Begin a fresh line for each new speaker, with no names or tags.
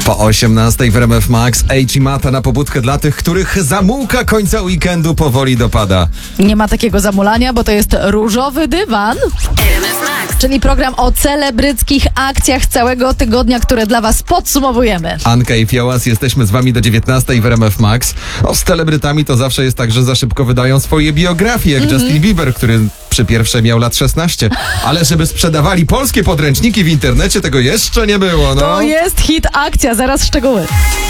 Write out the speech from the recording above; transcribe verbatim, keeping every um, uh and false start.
Po osiemnastej w R M F Max A G Mata na pobudkę dla tych, których zamułka końca weekendu powoli dopada.
Nie ma takiego zamulania, bo to jest różowy dywan. Czyli program o celebryckich akcjach całego tygodnia, które dla was podsumowujemy.
Anka i Fiołas, jesteśmy z wami do dziewiętnastej w R M F Max. O, z celebrytami to zawsze jest tak, że za szybko wydają swoje biografie, jak mm-hmm. Justin Bieber, który przy pierwszej miał lat szesnaście. Ale żeby sprzedawali polskie podręczniki w internecie, tego jeszcze nie było, no.
To jest hit akcja, zaraz szczegóły.